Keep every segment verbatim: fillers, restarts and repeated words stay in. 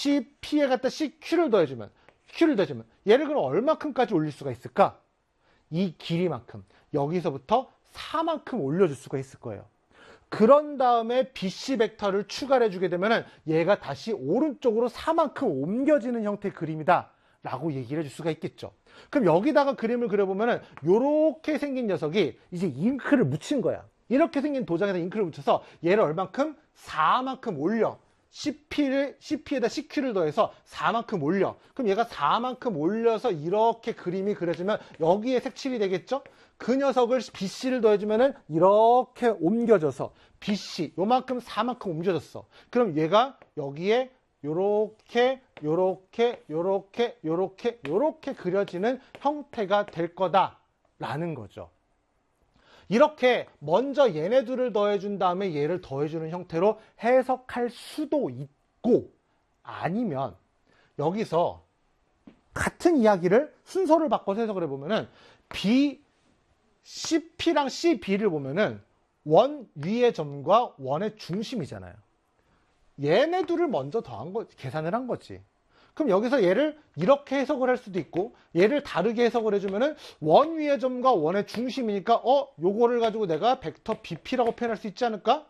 씨피에 갖다 씨큐를 더해주면, Q를 더해주면 얘를 그럼 얼마큼까지 올릴 수가 있을까? 이 길이만큼, 여기서부터 사만큼 올려줄 수가 있을 거예요. 그런 다음에 비씨 벡터를 추가를 해주게 되면 얘가 다시 오른쪽으로 사만큼 옮겨지는 형태의 그림이다 라고 얘기를 해줄 수가 있겠죠. 그럼 여기다가 그림을 그려보면 이렇게 생긴 녀석이 이제 잉크를 묻힌 거야. 이렇게 생긴 도장에다 잉크를 묻혀서 얘를 얼만큼? 사만큼 올려. 씨피를, 씨피에다 씨큐를 더해서 사만큼 올려. 그럼 얘가 사만큼 올려서 이렇게 그림이 그려지면 여기에 색칠이 되겠죠? 그 녀석을 비씨를 더해주면 이렇게 옮겨져서 비씨, 요만큼 사만큼 옮겨졌어. 그럼 얘가 여기에 요렇게, 요렇게, 요렇게, 요렇게, 요렇게 그려지는 형태가 될 거다라는 거죠. 이렇게 먼저 얘네들을 더해준 다음에 얘를 더해주는 형태로 해석할 수도 있고, 아니면 여기서 같은 이야기를 순서를 바꿔서 해석을 해보면은 B, 씨피랑 씨비를 보면은 원 위의 점과 원의 중심이잖아요. 얘네들을 먼저 더한 거, 계산을 한 거지. 그럼 여기서 얘를 이렇게 해석을 할 수도 있고, 얘를 다르게 해석을 해주면은 원 위의 점과 원의 중심이니까 어? 요거를 가지고 내가 벡터 비피라고 표현할 수 있지 않을까?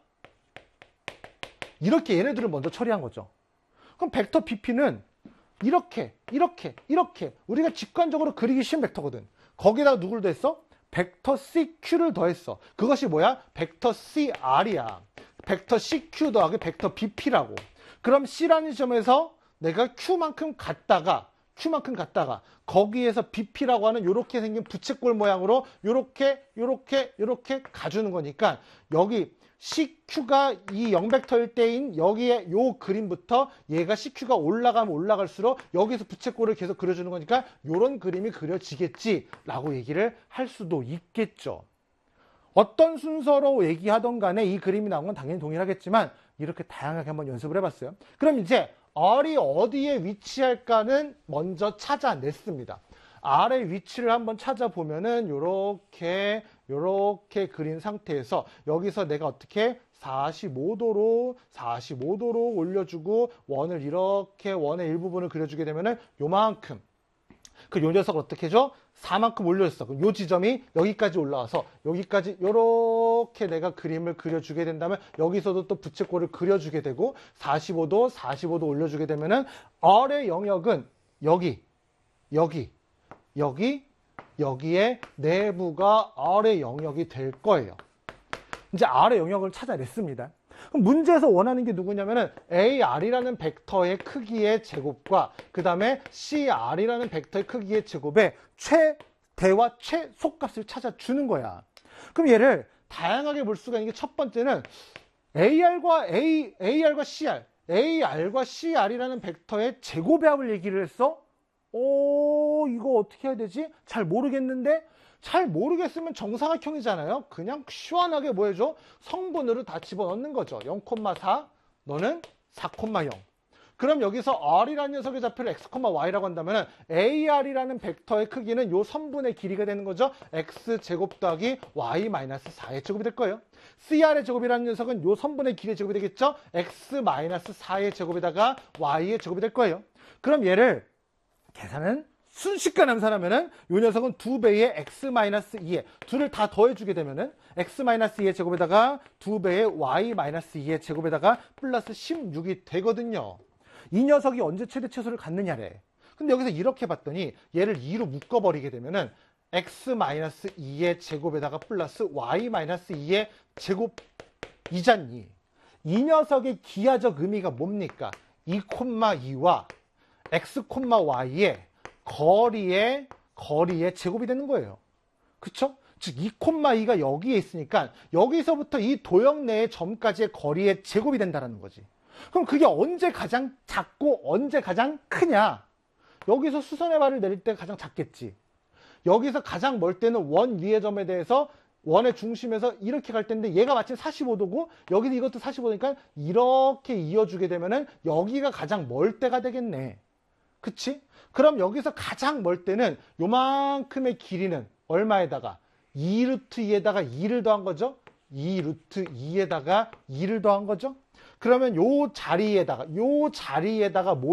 이렇게 얘네들을 먼저 처리한 거죠. 그럼 벡터 비피는 이렇게, 이렇게, 이렇게 우리가 직관적으로 그리기 쉬운 벡터거든. 거기다가 누굴 더했어? 벡터 씨큐를 더했어. 그것이 뭐야? 벡터 씨알이야. 벡터 씨큐 더하기 벡터 비피라고. 그럼 C라는 점에서 내가 Q만큼 갔다가 Q만큼 갔다가 거기에서 비피라고 하는 이렇게 생긴 부채꼴 모양으로 요렇게 요렇게 요렇게 가주는 거니까, 여기 씨큐가 이 영 벡터일 때인 여기에 요 그림부터 얘가 씨큐가 올라가면 올라갈수록 여기서 부채꼴을 계속 그려주는 거니까 요런 그림이 그려지겠지 라고 얘기를 할 수도 있겠죠. 어떤 순서로 얘기하던 간에 이 그림이 나온 건 당연히 동일하겠지만 이렇게 다양하게 한번 연습을 해봤어요. 그럼 이제 R이 어디에 위치할까는 먼저 찾아냈습니다. R의 위치를 한번 찾아보면은 요렇게 요렇게 그린 상태에서 여기서 내가 어떻게 사십오 도로 사십오 도로 올려주고 원을 이렇게 원의 일부분을 그려주게 되면은 요만큼, 그 요 녀석을 어떻게 해줘? 사만큼 올려줬어. 그럼 요 지점이 여기까지 올라와서 여기까지 요렇게 내가 그림을 그려주게 된다면 여기서도 또 부채꼴을 그려주게 되고, 사십오 도 사십오 도 올려주게 되면은 R의 영역은 여기 여기 여기 여기에 내부가 R의 영역이 될 거예요. 이제 R의 영역을 찾아냈습니다. 그럼 문제에서 원하는 게 누구냐면은 에이알이라는 벡터의 크기의 제곱과 그 다음에 씨알이라는 벡터의 크기의 제곱의 최대와 최소값을 찾아주는 거야. 그럼 얘를 다양하게 볼 수가 있는 게, 첫 번째는 에이알과 A, 에이알과 씨알, 에이알과 씨알이라는 벡터의 제곱의 합을 얘기를 했어? 오, 이거 어떻게 해야 되지? 잘 모르겠는데? 잘 모르겠으면 정사각형이잖아요. 그냥 시원하게 뭐 해줘? 성분으로 다 집어넣는 거죠. 영, 사, 너는 사, 영. 그럼 여기서 R이라는 녀석의 좌표를 X, Y라고 한다면 에이알이라는 벡터의 크기는 요 선분의 길이가 되는 거죠. X제곱 더하기 Y 마이너스 사의 제곱이 될 거예요. 씨알의 제곱이라는 녀석은 요 선분의 길이의 제곱이 되겠죠. X 마이너스 사의 제곱에다가 Y의 제곱이 될 거예요. 그럼 얘를 계산은 순식간에 암산하면은 이 녀석은 두 배의 x 마이너스 이의 둘을 다 더해주게 되면은 x 마이너스 이의 제곱에다가 두 배의 y 마이너스 이의 제곱에다가 플러스 십육이 되거든요. 이 녀석이 언제 최대 최소를 갖느냐래. 근데 여기서 이렇게 봤더니 얘를 이로 묶어버리게 되면은 x 마이너스 이의 제곱에다가 플러스 y 마이너스 이의 제곱이잖니. 이 녀석의 기하적 의미가 뭡니까? 이, 이와 x, y의 거리의, 거리의 제곱이 되는 거예요. 그쵸? 즉, 이, 이가 여기에 있으니까 여기서부터 이 도형 내의 점까지의 거리의 제곱이 된다는 거지. 그럼 그게 언제 가장 작고 언제 가장 크냐? 여기서 수선의 발을 내릴 때 가장 작겠지. 여기서 가장 멀 때는 원 위의 점에 대해서 원의 중심에서 이렇게 갈 텐데 얘가 마침 사십오 도고 여기도 이것도 사십오 도니까 이렇게 이어주게 되면은 여기가 가장 멀 때가 되겠네. 그치? 그럼 여기서 가장 멀 때는 요만큼의 길이는 얼마에다가 이 루트 이에다가 이를 더한 거죠? 이 루트 이에다가 이를 더한 거죠? 그러면 요 자리에다가 요 자리에다가 뭐